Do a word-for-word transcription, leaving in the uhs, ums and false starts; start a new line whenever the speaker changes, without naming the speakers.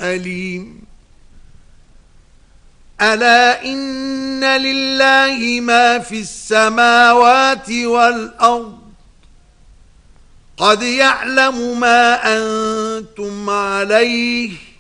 أليم ألا إن لله ما في السماوات والأرض قد يعلم ما أنتم عليه